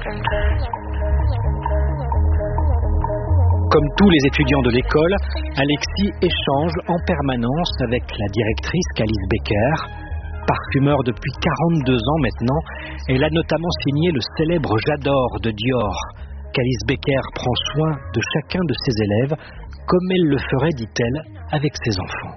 Comme tous les étudiants de l'école, Alexis échange en permanence avec la directrice Calice Becker. Parfumeur depuis 42 ans maintenant, elle a notamment signé le célèbre J'adore de Dior. Calice Becker prend soin de chacun de ses élèves, comme elle le ferait, dit-elle, avec ses enfants.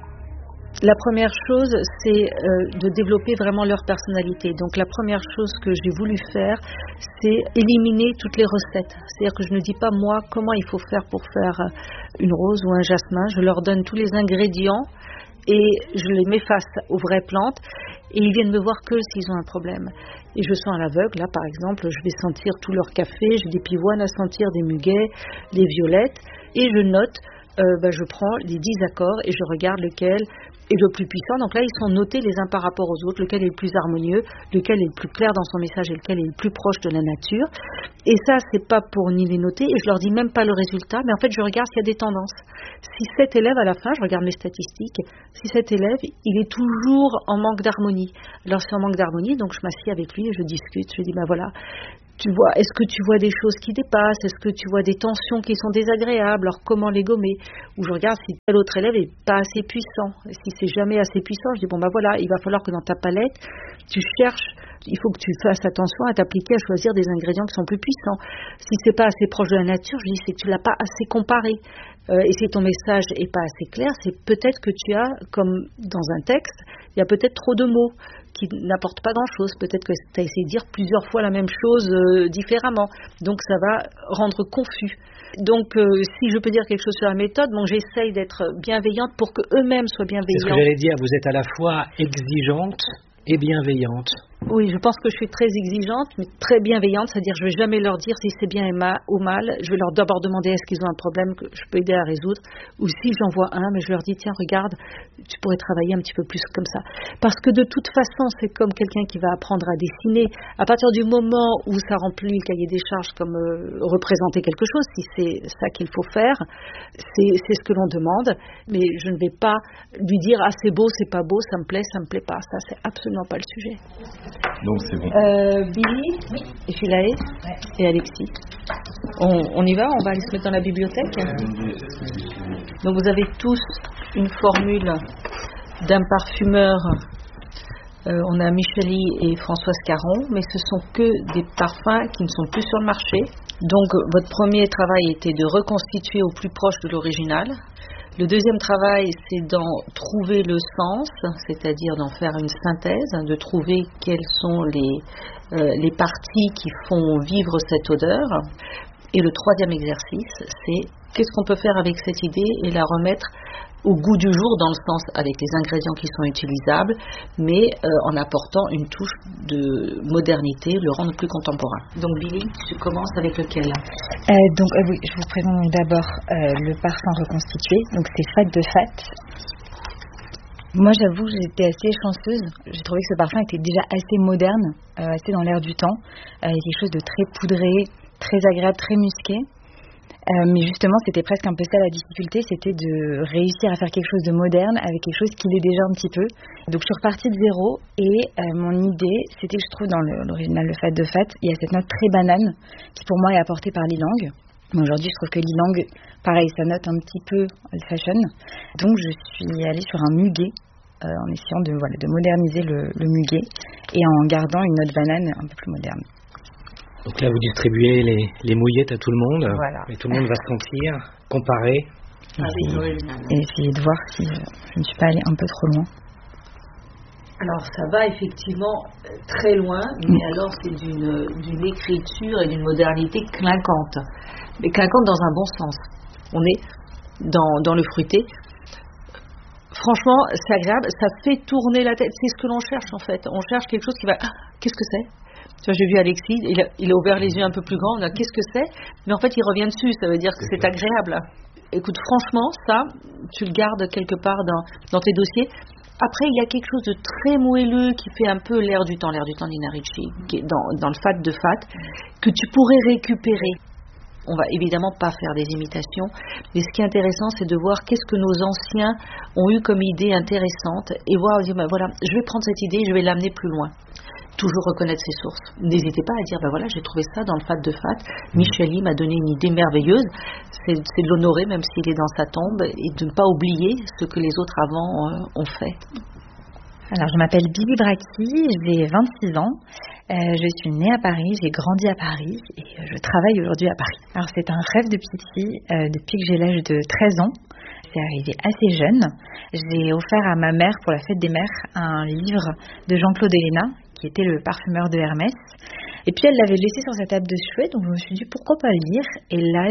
La première chose, c'est de développer vraiment leur personnalité. Donc la première chose que j'ai voulu faire, c'est éliminer toutes les recettes. C'est-à-dire que je ne dis pas moi comment il faut faire pour faire une rose ou un jasmin. Je leur donne tous les ingrédients et je les mets face aux vraies plantes et ils viennent me voir que s'ils ont un problème. Et je sens à l'aveugle, là par exemple, je vais sentir tout leur café, j'ai des pivoines à sentir, des muguets, des violettes et je note. Je prends les 10 accords et je regarde lequel est le plus puissant. Donc là, ils sont notés les uns par rapport aux autres, lequel est le plus harmonieux, lequel est le plus clair dans son message et lequel est le plus proche de la nature. Et ça, c'est pas pour ni les noter et je leur dis même pas le résultat, mais en fait, je regarde s'il y a des tendances. Si cet élève, à la fin, je regarde mes statistiques, si cet élève, il est toujours en manque d'harmonie. Alors, c'est en manque d'harmonie, donc je m'assieds avec lui et je discute. Je dis, voilà, est-ce que tu vois des choses qui dépassent? Est-ce que tu vois des tensions qui sont désagréables? Alors comment les gommer? Ou je regarde si tel autre élève est pas assez puissant. Et si c'est jamais assez puissant, je dis voilà, il va falloir que dans ta palette, tu cherches, il faut que tu fasses attention à t'appliquer à choisir des ingrédients qui sont plus puissants. Si c'est pas assez proche de la nature, je dis c'est que tu l'as pas assez comparé. Et si ton message est pas assez clair, c'est peut-être que tu as, comme dans un texte, il y a peut-être trop de mots qui n'apportent pas grand-chose. Peut-être que tu as essayé de dire plusieurs fois la même chose différemment. Donc ça va rendre confus. Donc si je peux dire quelque chose sur la méthode, j'essaye d'être bienveillante pour qu'eux-mêmes soient bienveillants. C'est ce que j'allais dire, vous êtes à la fois exigeante et bienveillante. Oui, je pense que je suis très exigeante, mais très bienveillante, c'est-à-dire je ne vais jamais leur dire si c'est bien ou mal. Je vais leur d'abord demander est-ce qu'ils ont un problème que je peux aider à résoudre, ou si j'en vois un, mais je leur dis tiens, regarde, tu pourrais travailler un petit peu plus comme ça. Parce que de toute façon, c'est comme quelqu'un qui va apprendre à dessiner. À partir du moment où ça remplit le cahier des charges comme représenter quelque chose, si c'est ça qu'il faut faire, c'est ce que l'on demande, mais je ne vais pas lui dire ah c'est beau, c'est pas beau, ça me plaît pas. Ça, c'est absolument pas le sujet. Donc c'est bon. Billy, oui. Et Philae, ouais. Et Alexis. On y va, on va aller se mettre dans la bibliothèque. Donc vous avez tous une formule d'un parfumeur. On a Micheli et Françoise Caron, mais ce sont que des parfums qui ne sont plus sur le marché. Donc votre premier travail était de reconstituer au plus proche de l'original. Le deuxième travail, c'est d'en trouver le sens, c'est-à-dire d'en faire une synthèse, de trouver quelles sont les parties qui font vivre cette odeur. Et le troisième exercice, c'est qu'est-ce qu'on peut faire avec cette idée et la remettre au goût du jour, dans le sens avec les ingrédients qui sont utilisables, mais en apportant une touche de modernité, le rendre plus contemporain. Donc Billy, tu commences avec lequel? Oui, je vous présente d'abord le parfum reconstitué, donc c'est Fat de Fat. Moi j'avoue, j'étais assez chanceuse, j'ai trouvé que ce parfum était déjà assez moderne, assez dans l'air du temps, il y a quelque chose de très poudré, très agréable, très musqué. Mais justement, c'était presque un peu ça la difficulté, c'était de réussir à faire quelque chose de moderne avec quelque chose qui l'est déjà un petit peu. Donc je suis repartie de zéro et mon idée, c'était que je trouve dans l'original le Fat de Fat, il y a cette note très banane qui pour moi est apportée par l'ylang. Mais aujourd'hui, je trouve que l'ylang, pareil, ça note un petit peu old fashion. Donc je suis allée sur un muguet en essayant de moderniser le muguet et en gardant une note banane un peu plus moderne. Donc là, vous distribuez les mouillettes à tout le monde, voilà. Et tout le monde va sentir, comparer. Et essayer de voir si je ne suis pas allée un peu trop loin. Alors, ça va effectivement très loin, mais alors c'est d'une écriture et d'une modernité clinquante. Mais clinquante dans un bon sens. On est dans le fruité. Franchement, c'est agréable, ça fait tourner la tête. C'est ce que l'on cherche en fait. On cherche quelque chose qui va... qu'est-ce que c'est ? Tu vois, j'ai vu Alexis, il a ouvert les yeux un peu plus grands, on a qu'est-ce que c'est? Mais en fait, il revient dessus, ça veut dire que c'est agréable. Écoute, franchement, ça, tu le gardes quelque part dans tes dossiers. Après, il y a quelque chose de très moelleux qui fait un peu l'air du temps d'Ina Ricci, qui est dans le Fat de Fat, que tu pourrais récupérer. On va évidemment pas faire des imitations, mais ce qui est intéressant, c'est de voir qu'est-ce que nos anciens ont eu comme idée intéressante et voir, voilà, je vais prendre cette idée, je vais l'amener plus loin. toujours reconnaître ses sources. N'hésitez pas à dire, voilà, j'ai trouvé ça dans le Fat de Fat. Micheli m'a donné une idée merveilleuse. C'est de l'honorer, même s'il est dans sa tombe, et de ne pas oublier ce que les autres avant ont fait. Alors, je m'appelle Bibi Bracchi, j'ai 26 ans. Je suis née à Paris, j'ai grandi à Paris et je travaille aujourd'hui à Paris. Alors, c'est un rêve de petite fille depuis que j'ai l'âge de 13 ans. C'est arrivé assez jeune. J'ai offert à ma mère, pour la fête des mères, un livre de Jean-Claude Ellena, qui était le parfumeur de Hermès. Et puis, elle l'avait laissé sur sa table de chevet, donc je me suis dit, pourquoi pas le lire? Et là,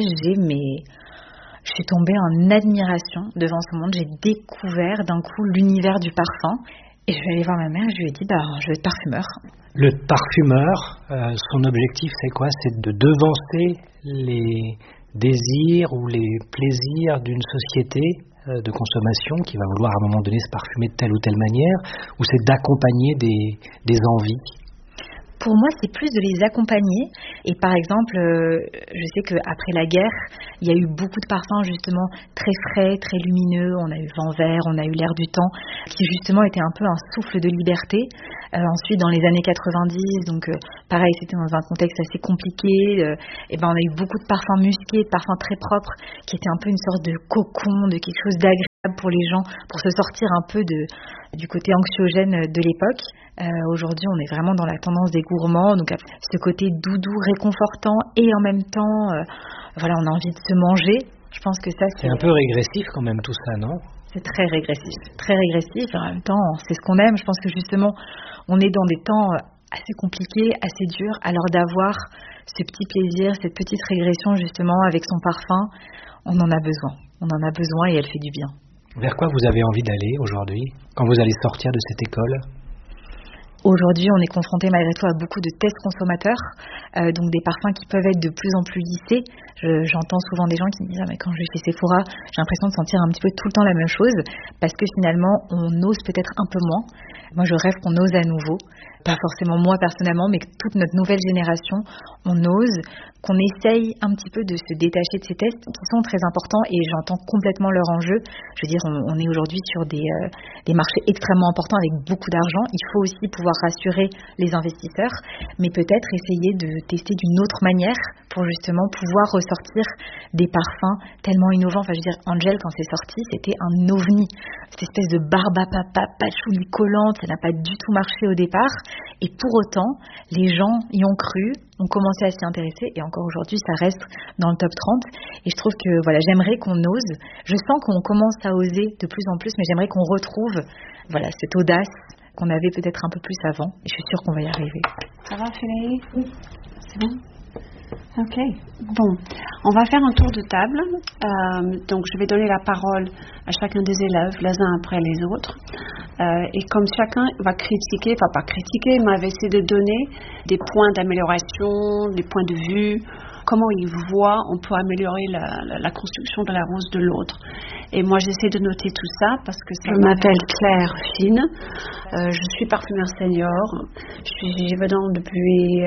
je suis tombée en admiration devant ce monde. J'ai découvert d'un coup l'univers du parfum. Et je suis allée voir ma mère et je lui ai dit, je veux être parfumeur. Le parfumeur, son objectif, c'est quoi? C'est de devancer les désirs ou les plaisirs d'une société de consommation qui va vouloir à un moment donné se parfumer de telle ou telle manière, ou c'est d'accompagner des envies? Pour moi, c'est plus de les accompagner. Et par exemple, je sais qu'après la guerre, il y a eu beaucoup de parfums justement très frais, très lumineux. On a eu Vent Vert, on a eu L'air du temps, qui justement était un peu un souffle de liberté. Ensuite, dans les années 90, donc pareil, c'était dans un contexte assez compliqué. On a eu beaucoup de parfums musqués, de parfums très propres, qui étaient un peu une sorte de cocon, de quelque chose d'agréable pour les gens, pour se sortir un peu du côté anxiogène de l'époque. Aujourd'hui, on est vraiment dans la tendance des gourmands, donc ce côté doudou, réconfortant, et en même temps, on a envie de se manger. Je pense que ça, c'est un peu régressif quand même tout ça, non? C'est très régressif, et en même temps, c'est ce qu'on aime. Je pense que justement, on est dans des temps assez compliqués, assez durs, alors d'avoir ce petit plaisir, cette petite régression justement avec son parfum, on en a besoin et elle fait du bien. Vers quoi vous avez envie d'aller aujourd'hui, quand vous allez sortir de cette école? Aujourd'hui, on est confronté malgré tout à beaucoup de tests consommateurs, donc des parfums qui peuvent être de plus en plus lissés. J'entends souvent des gens qui me disent mais quand je vais chez Sephora, j'ai l'impression de sentir un petit peu tout le temps la même chose, parce que finalement, on ose peut-être un peu moins. Moi, je rêve qu'on ose à nouveau. Pas forcément moi personnellement, mais que toute notre nouvelle génération, on ose, qu'on essaye un petit peu de se détacher de ces tests qui sont très importants et j'entends complètement leur enjeu. Je veux dire, on est aujourd'hui sur des marchés extrêmement importants avec beaucoup d'argent. Il faut aussi pouvoir rassurer les investisseurs, mais peut-être essayer de tester d'une autre manière pour justement pouvoir ressortir des parfums tellement innovants. Enfin, je veux dire, Angel, quand c'est sorti, c'était un ovni. Cette espèce de barbe à papa, patchouli collante, ça n'a pas du tout marché au départ. Et pour autant, les gens y ont cru, ont commencé à s'y intéresser et encore aujourd'hui, ça reste dans le top 30. Et je trouve que j'aimerais qu'on ose. Je sens qu'on commence à oser de plus en plus, mais j'aimerais qu'on retrouve cette audace qu'on avait peut-être un peu plus avant. Et je suis sûre qu'on va y arriver. Ça va, Félix? Oui. C'est bon? Ok. Bon, on va faire un tour de table. Donc, je vais donner la parole à chacun des élèves, les uns après les autres. Et comme chacun va critiquer, enfin pas critiquer, mais va essayer de donner des points d'amélioration, des points de vue, comment il voit on peut améliorer la construction de la rose de l'autre. Et moi, j'essaie de noter tout ça parce que ça m'appelle Claire Fine. Je suis parfumeur senior. Je suis Givaudan depuis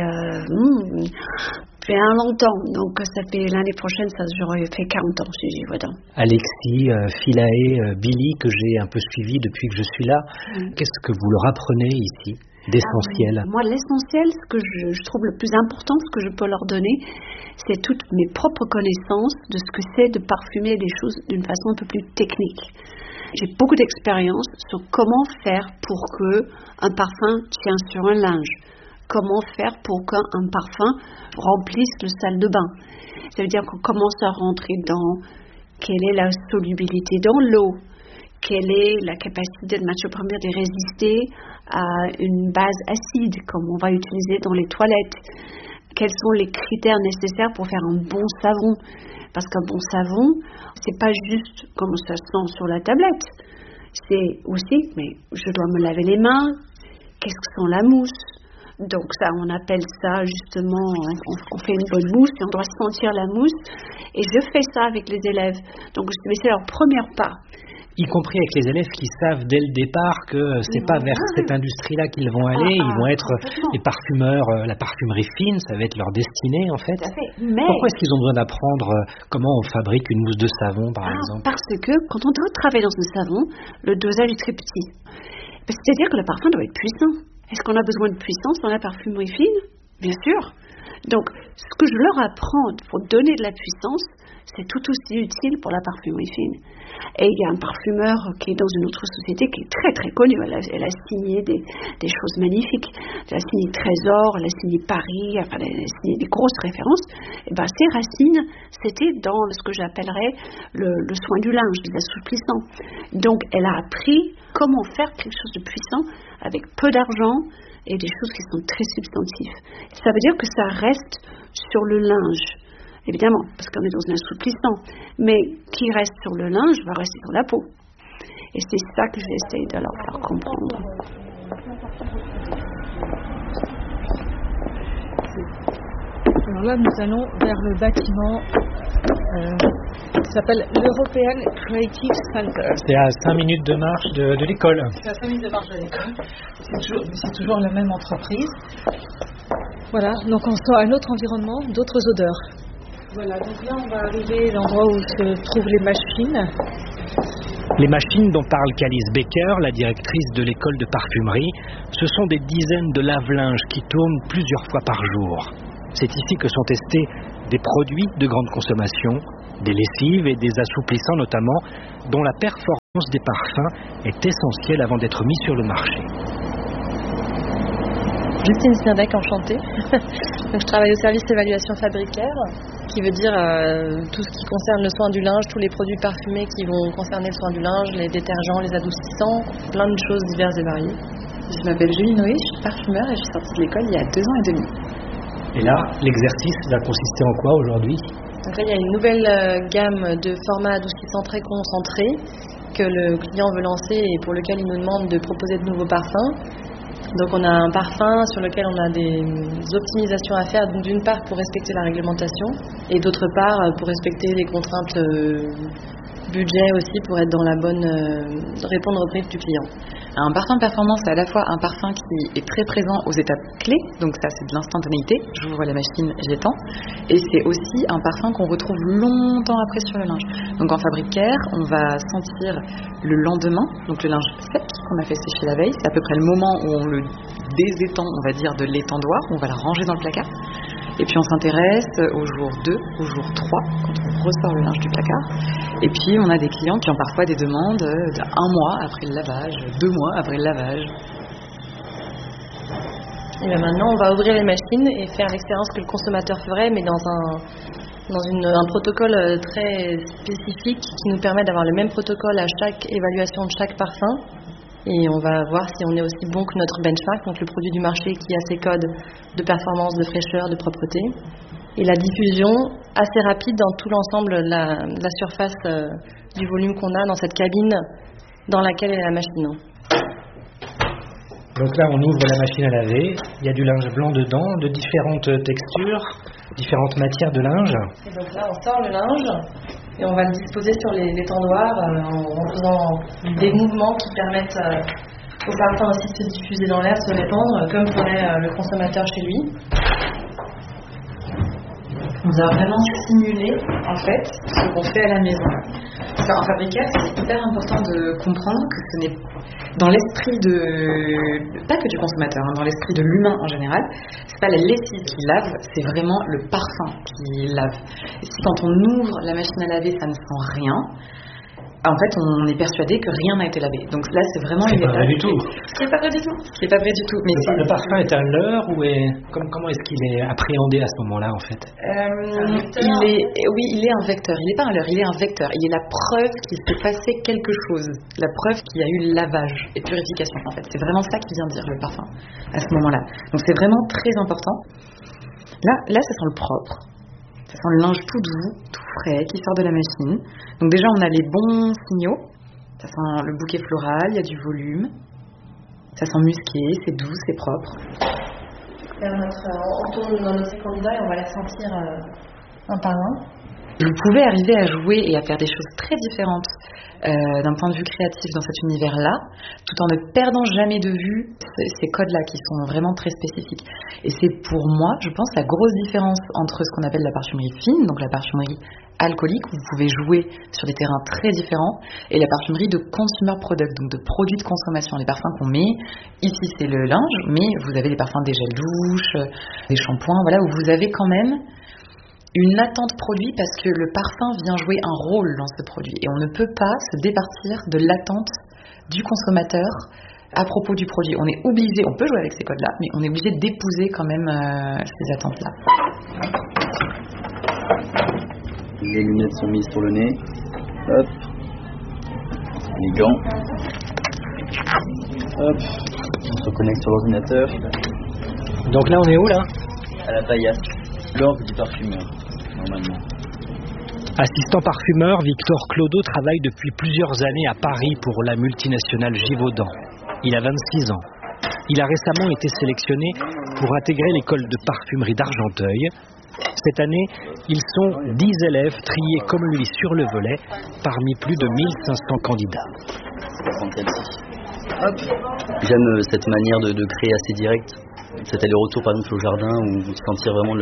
un longtemps. Donc, ça fait l'année prochaine, j'aurais fait 40 ans chez Givaudan. Alexis, Philae, Billy, que j'ai un peu suivi depuis que je suis là. Qu'est-ce que vous leur apprenez ici d'essentiel? Moi, l'essentiel, ce que je trouve le plus important, ce que je peux leur donner, c'est toutes mes propres connaissances de ce que c'est de parfumer des choses d'une façon un peu plus technique. J'ai beaucoup d'expérience sur comment faire pour que un parfum tient sur un linge. Comment faire pour qu'un parfum remplisse le salle de bain. Ça veut dire qu'on commence à rentrer dans quelle est la solubilité dans l'eau, quelle est la capacité de matière première de résister à une base acide, comme on va utiliser dans les toilettes. Quels sont les critères nécessaires pour faire un bon savon? Parce qu'un bon savon, c'est pas juste comme ça sent sur la tablette. C'est aussi, mais je dois me laver les mains. Qu'est-ce que sent la mousse? Donc ça, on appelle ça justement, on fait une bonne mousse et on doit sentir la mousse. Et je fais ça avec les élèves. Donc c'est leur premier pas. Y compris avec les élèves qui savent dès le départ que c'est pas vers cette industrie-là qu'ils vont aller. Ils vont être les parfumeurs, la parfumerie fine, ça va être leur destinée en fait. Mais pourquoi est-ce qu'ils ont besoin d'apprendre comment on fabrique une mousse de savon par exemple? Parce que quand on doit travailler dans un savon, le dosage est très petit. C'est-à-dire que le parfum doit être puissant. Est-ce qu'on a besoin de puissance dans la parfumerie fine? Bien sûr. Donc, ce que je leur apprends pour donner de la puissance, c'est tout aussi utile pour la parfumerie fine. Et il y a un parfumeur qui est dans une autre société qui est très très connu. Elle a signé des choses magnifiques. Elle a signé Trésor, elle a signé Paris, enfin elle a signé des grosses références. Et ben ses racines, c'était dans ce que j'appellerais le soin du linge, des assouplissants. Donc elle a appris comment faire quelque chose de puissant avec peu d'argent et des choses qui sont très substantives. Ça veut dire que ça reste sur le linge. Évidemment, parce qu'on est dans un assouplissant, mais qui reste sur le linge va rester sur la peau. Et c'est ça que j'essaie de leur faire comprendre. Alors là, nous allons vers le bâtiment qui s'appelle l'European Creative Center. C'est à 5 minutes de marche de l'école. C'est à 5 minutes de marche de l'école. C'est toujours la même entreprise. Voilà, donc on sort à un autre environnement, d'autres odeurs. Voilà, donc là on va arriver à l'endroit où se trouvent les machines. Les machines dont parle Calice Becker, la directrice de l'école de parfumerie, ce sont des dizaines de lave-linges qui tournent plusieurs fois par jour. C'est ici que sont testés des produits de grande consommation, des lessives et des assouplissants notamment, dont la performance des parfums est essentielle avant d'être mis sur le marché. Justine Snirdec, enchantée. Donc, je travaille au service évaluation fabricaire, qui veut dire tout ce qui concerne le soin du linge, tous les produits parfumés qui vont concerner le soin du linge, les détergents, les adoucissants, plein de choses diverses et variées. Je m'appelle Julie Noé, je suis parfumeur et je suis sortie de l'école il y a 2 ans et demi. Et là, l'exercice va consister en quoi aujourd'hui? Donc là, il y a une nouvelle gamme de formats adoucissants très concentrés que le client veut lancer et pour lequel il nous demande de proposer de nouveaux parfums. Donc on a un parfum sur lequel on a des optimisations à faire, d'une part pour respecter la réglementation et d'autre part pour respecter les contraintes budget aussi, pour être dans la bonne répondre aux briefs du client. Un parfum performance, c'est à la fois un parfum qui est très présent aux étapes clés, donc ça c'est de l'instantanéité, j'ouvre la machine, j'étends, et c'est aussi un parfum qu'on retrouve longtemps après sur le linge. Donc en fabricaire, on va sentir le lendemain, donc le linge sec qu'on a fait sécher la veille, c'est à peu près le moment où on le désétend, on va dire, de l'étendoir, on va la ranger dans le placard. Et puis on s'intéresse au jour 2, au jour 3, quand on ressort le linge du placard. Et puis on a des clients qui ont parfois des demandes d'1 mois après le lavage, 2 mois après le lavage. Et bien maintenant on va ouvrir les machines et faire l'expérience que le consommateur ferait, mais dans un protocole très spécifique qui nous permet d'avoir le même protocole à chaque évaluation de chaque parfum. Et on va voir si on est aussi bon que notre benchmark, donc le produit du marché qui a ses codes de performance, de fraîcheur, de propreté. Et la diffusion assez rapide dans tout l'ensemble de la surface du volume qu'on a dans cette cabine dans laquelle est la machine. Donc là on ouvre la machine à laver, il y a du linge blanc dedans, de différentes textures, différentes matières de linge. Et donc là on sort le linge et on va le disposer sur l'étendoir en faisant des mouvements qui permettent au parfum aussi de se diffuser dans l'air, de se répandre, comme ferait le consommateur chez lui. On va vraiment simuler en fait ce qu'on fait à la maison. Parce qu'en fabricaire, c'est hyper important de comprendre que ce n'est dans l'esprit pas que du consommateur, dans l'esprit de l'humain en général, c'est pas la lessive qui lave, c'est vraiment le parfum qui lave. Et si quand on ouvre la machine à laver, ça ne sent rien, en fait, on est persuadé que rien n'a été lavé. Donc là, c'est vraiment une étape. Pas vrai du tout. C'est pas vrai du tout. C'est pas vrai du tout. Mais le parfum est un leurre ou comment est-ce qu'il est appréhendé à ce moment-là, en fait? Il est un vecteur. Il n'est pas un leurre, il est un vecteur. Il est la preuve qu'il s'est passé quelque chose. La preuve qu'il y a eu lavage et purification, en fait. C'est vraiment ça qui vient dire le parfum à ce moment-là. Donc c'est vraiment très important. Là, ça sent le propre. Ça sent le linge tout doux, tout frais, qui sort de la machine. Donc déjà, on a les bons signaux. Ça sent le bouquet floral, il y a du volume. Ça sent musqué, c'est doux, c'est propre. On tourne dans notre candidats et on va les sentir un par un. Vous pouvez arriver à jouer et à faire des choses très différentes d'un point de vue créatif dans cet univers-là, tout en ne perdant jamais de vue ces codes-là qui sont vraiment très spécifiques. Et c'est pour moi, je pense, la grosse différence entre ce qu'on appelle la parfumerie fine, donc la parfumerie alcoolique, où vous pouvez jouer sur des terrains très différents, et la parfumerie de consumer product, donc de produits de consommation. Les parfums qu'on met, ici c'est le linge, mais vous avez des parfums, des gels douche, des shampoings, voilà, où vous avez quand même une attente produit parce que le parfum vient jouer un rôle dans ce produit. Et on ne peut pas se départir de l'attente du consommateur à propos du produit. On est obligé, on peut jouer avec ces codes-là, mais on est obligé d'épouser quand même ces attentes-là. Les lunettes sont mises sur le nez. Hop. Les gants. Hop. On se connecte sur l'ordinateur. Donc là, on est où, là? À la paillasse. L'orgue du parfumeur, normalement. Assistant parfumeur, Victor Clodo travaille depuis plusieurs années à Paris pour la multinationale Givaudan. Il a 26 ans. Il a récemment été sélectionné pour intégrer l'école de parfumerie d'Argenteuil. Cette année, ils sont 10 élèves triés comme lui sur le volet parmi plus de 1500 candidats. Hop. J'aime cette manière de créer assez direct. Cet aller-retour par exemple au jardin où vous sentir vraiment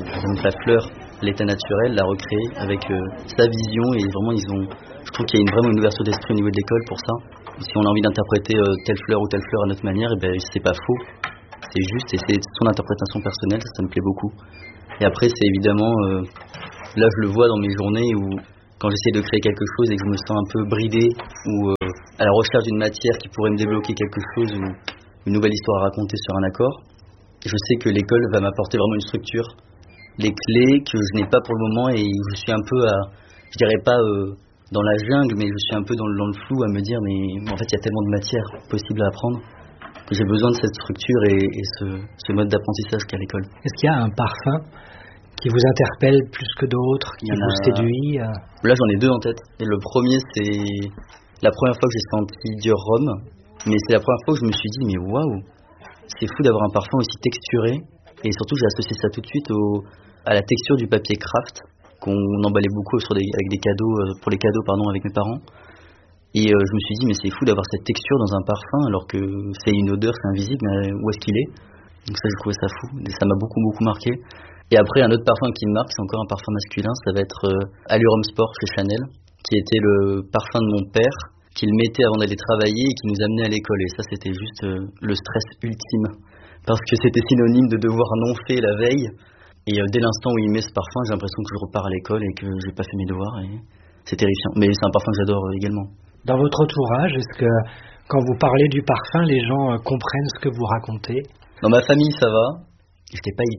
la fleur, l'état naturel, la recréer avec sa vision et vraiment je trouve qu'il y a vraiment une ouverture d'esprit au niveau de l'école pour ça. Si on a envie d'interpréter telle fleur à notre manière, et ben c'est pas faux, c'est juste et c'est son interprétation personnelle, ça me plaît beaucoup. Et après c'est évidemment, là je le vois dans mes journées où quand j'essaie de créer quelque chose et que je me sens un peu bridé ou à la recherche d'une matière qui pourrait me débloquer quelque chose ou une nouvelle histoire à raconter sur un accord, je sais que l'école va m'apporter vraiment une structure, les clés que je n'ai pas pour le moment et je suis un peu je dirais pas dans la jungle, mais je suis un peu dans le flou à me dire mais en fait il y a tellement de matières possibles à apprendre que j'ai besoin de cette structure et ce mode d'apprentissage qu'à l'école. Est-ce qu'il y a un parfum qui vous interpelle plus que d'autres, qui vous séduit? Là j'en ai deux en tête. Et le premier c'est la première fois que j'ai senti Dior Rome, mais c'est la première fois que je me suis dit mais waouh, c'est fou d'avoir un parfum aussi texturé et surtout j'ai associé ça tout de suite à la texture du papier craft qu'on emballait beaucoup avec des cadeaux pour les cadeaux avec mes parents et je me suis dit mais c'est fou d'avoir cette texture dans un parfum alors que c'est une odeur, c'est invisible, mais où est-ce qu'il est? Donc ça j'ai trouvé ça fou et ça m'a beaucoup marqué. Et après un autre parfum qui me marque, c'est encore un parfum masculin, ça va être Allure Homme Sport chez Chanel qui était le parfum de mon père qu'il mettait avant d'aller travailler et qui nous amenait à l'école. Et ça, c'était juste le stress ultime. Parce que c'était synonyme de devoir nonfer la veille. Et dès l'instant où il met ce parfum, j'ai l'impression que je repars à l'école et que j'ai pas fait mes devoirs. Et c'est terrifiant. Mais c'est un parfum que j'adore également. Dans votre entourage, est-ce que quand vous parlez du parfum, les gens comprennent ce que vous racontez? Dans ma famille, ça va. J'étais pas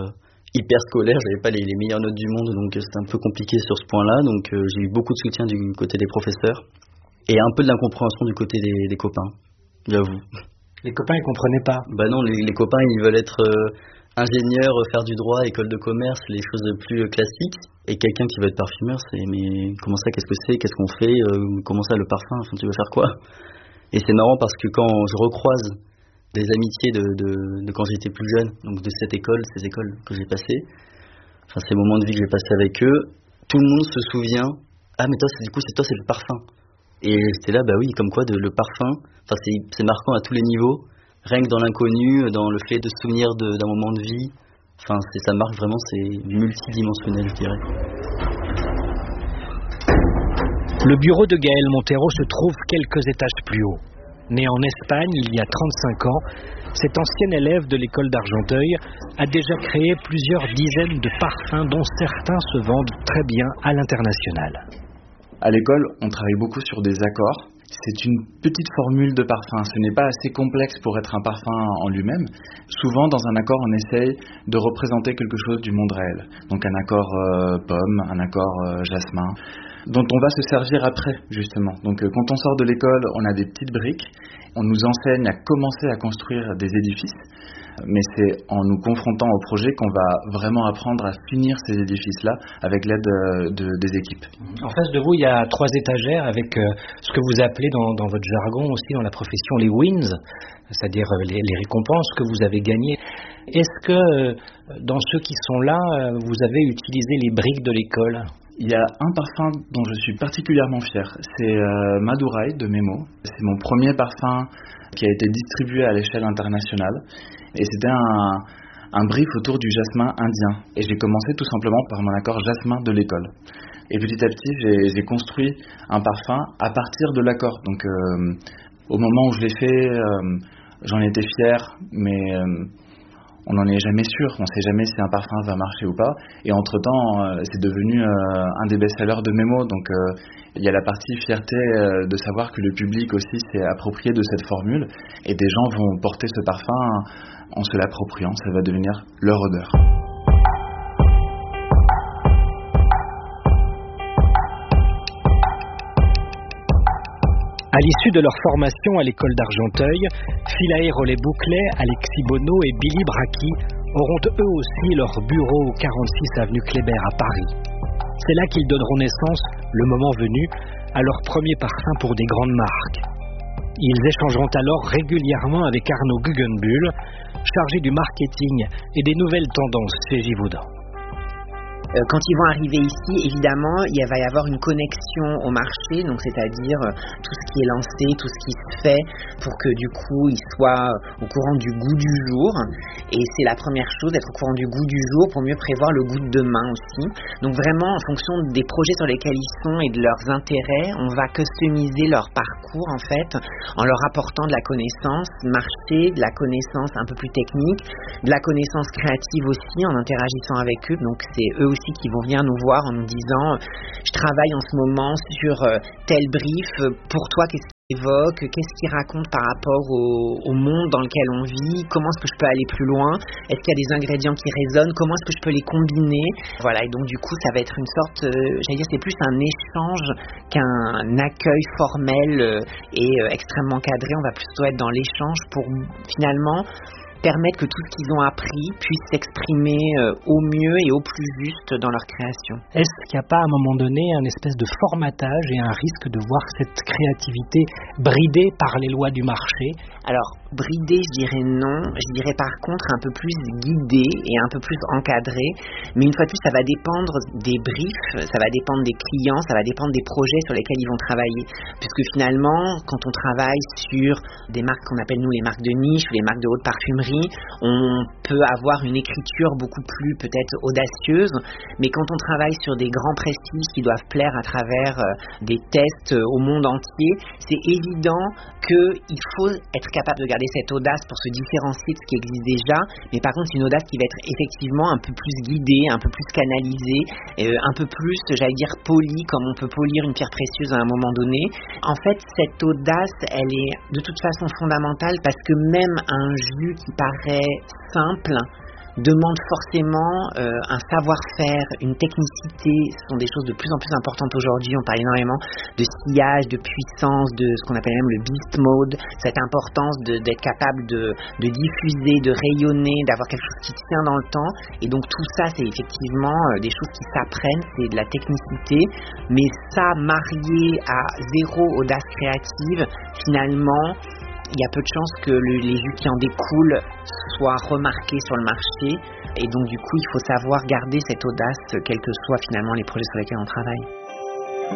hyper scolaire, j'avais pas les meilleures notes du monde, donc c'était un peu compliqué sur ce point-là. Donc j'ai eu beaucoup de soutien du côté des professeurs. Et un peu de l'incompréhension du côté des copains, j'avoue. Les copains, ils comprenaient pas? Bah non, les copains, ils veulent être ingénieurs, faire du droit, école de commerce, les choses plus classiques. Et quelqu'un qui veut être parfumeur, c'est mais comment ça, qu'est-ce que c'est, qu'est-ce qu'on fait, comment ça, le parfum, enfin, tu veux faire quoi? Et c'est marrant parce que quand je recroise des amitiés de quand j'étais plus jeune, donc de ces écoles que j'ai passées, enfin ces moments de vie que j'ai passés avec eux, tout le monde se souvient, ah mais toi, c'est le parfum. Et j'étais là, bah oui, comme quoi le parfum, enfin c'est marquant à tous les niveaux, rien que dans l'inconnu, dans le fait de se souvenir d'un moment de vie, enfin ça marque vraiment, c'est multidimensionnel, je dirais. Le bureau de Gaël Montero se trouve quelques étages plus haut. Né en Espagne il y a 35 ans, cet ancien élève de l'école d'Argenteuil a déjà créé plusieurs dizaines de parfums dont certains se vendent très bien à l'international. À l'école, on travaille beaucoup sur des accords. C'est une petite formule de parfum. Ce n'est pas assez complexe pour être un parfum en lui-même. Souvent, dans un accord, on essaye de représenter quelque chose du monde réel. Donc un accord pomme, un accord jasmin, dont on va se servir après, justement. Donc quand on sort de l'école, on a des petites briques. On nous enseigne à commencer à construire des édifices. Mais c'est en nous confrontant au projet qu'on va vraiment apprendre à finir ces édifices-là avec l'aide des équipes. En face de vous, il y a 3 étagères avec ce que vous appelez dans votre jargon aussi dans la profession les wins, c'est-à-dire les récompenses que vous avez gagnées. Est-ce que dans ceux qui sont là, vous avez utilisé les briques de l'école? Il y a un parfum dont je suis particulièrement fier, c'est Madurai de Memo. C'est mon premier parfum qui a été distribué à l'échelle internationale et c'était un brief autour du jasmin indien. Et j'ai commencé tout simplement par mon accord jasmin de l'école. Et petit à petit, j'ai construit un parfum à partir de l'accord. Donc au moment où je l'ai fait, j'en étais fier, mais on n'en est jamais sûr, on ne sait jamais si un parfum va marcher ou pas. Et entre-temps, c'est devenu un des best-sellers de Memo. Donc il y a la partie fierté de savoir que le public aussi s'est approprié de cette formule. Et des gens vont porter ce parfum en se l'appropriant, ça va devenir leur odeur. À l'issue de leur formation à l'école d'Argenteuil, Philae Rollet-Bouclet, Alexis Bonneau et Billy Bracchi auront eux aussi leur bureau au 46 avenue Kléber à Paris. C'est là qu'ils donneront naissance, le moment venu, à leur premier parfum pour des grandes marques. Ils échangeront alors régulièrement avec Arnaud Guggenbuhl, chargé du marketing et des nouvelles tendances chez Givaudan. Quand ils vont arriver ici, évidemment, il va y avoir une connexion au marché, donc c'est-à-dire tout ce qui est lancé, tout ce qui se fait, pour que du coup ils soient au courant du goût du jour. Et c'est la première chose, d'être au courant du goût du jour pour mieux prévoir le goût de demain aussi. Donc vraiment, en fonction des projets sur lesquels ils sont et de leurs intérêts, on va customiser leur parcours en fait, en leur apportant de la connaissance marché, de la connaissance un peu plus technique, de la connaissance créative aussi, en interagissant avec eux. Donc c'est eux aussi qui vont venir nous voir en nous disant je travaille en ce moment sur tel brief, pour toi qu'est-ce qu'il évoque, qu'est-ce qu'il raconte par rapport au monde dans lequel on vit, comment est-ce que je peux aller plus loin, est-ce qu'il y a des ingrédients qui résonnent, comment est-ce que je peux les combiner, voilà. Et donc du coup ça va être une sorte, j'allais dire c'est plus un échange qu'un accueil formel et extrêmement cadré. On va plutôt être dans l'échange pour finalement permettre que tout ce qu'ils ont appris puisse s'exprimer au mieux et au plus juste dans leur création. Est-ce qu'il n'y a pas à un moment donné un espèce de formatage et un risque de voir cette créativité bridée par les lois du marché? Alors, bridée, je dirais non. Je dirais par contre un peu plus guidée et un peu plus encadrée. Mais une fois de plus, ça va dépendre des briefs, ça va dépendre des clients, ça va dépendre des projets sur lesquels ils vont travailler. Puisque finalement, quand on travaille sur des marques qu'on appelle nous les marques de niche ou les marques de haute parfumerie, on peut avoir une écriture beaucoup plus peut-être audacieuse, mais quand on travaille sur des grands prestiges qui doivent plaire à travers des tests au monde entier, c'est évident qu'il faut être capable de garder cette audace pour se différencier de ce qui existe déjà, mais par contre c'est une audace qui va être effectivement un peu plus guidée, un peu plus canalisée, un peu plus, j'allais dire, polie, comme on peut polir une pierre précieuse à un moment donné. En fait, cette audace, elle est de toute façon fondamentale parce que même un jus qui paraît simple demande forcément un savoir-faire, une technicité. Ce sont des choses de plus en plus importantes aujourd'hui. On parle énormément de sillage, de puissance, de ce qu'on appelle même le beast mode, cette importance d'être capable de diffuser, de rayonner, d'avoir quelque chose qui tient dans le temps. Et donc tout ça, c'est effectivement des choses qui s'apprennent, c'est de la technicité, mais ça marié à zéro audace créative, finalement, il y a peu de chances que les jus qui en découlent soient remarqués sur le marché. Et donc du coup, il faut savoir garder cette audace, quels que soient finalement les projets sur lesquels on travaille.